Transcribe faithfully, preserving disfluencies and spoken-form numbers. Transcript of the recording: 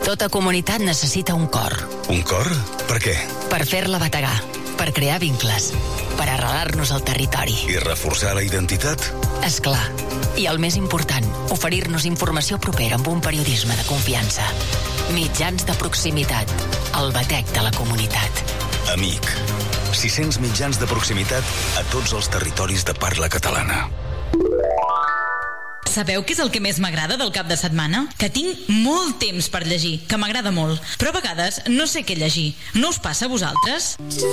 Tota comunitat necessita un cor. Un cor? Per què? Per fer-la bategar, per crear vincles, per arrelar-nos al territori. I reforçar la identitat? És clar. I el més important, oferir-nos informació propera amb un periodisme de confiança. Mitjans de proximitat. El batec de la comunitat. Amic. sis-cents mitjans de proximitat a tots els territoris de parla catalana. Sabeu què és el que més m'agrada del cap de setmana? Que tinc molt temps per llegir, que m'agrada molt. Però a vegades no sé què llegir. No us passa a vosaltres?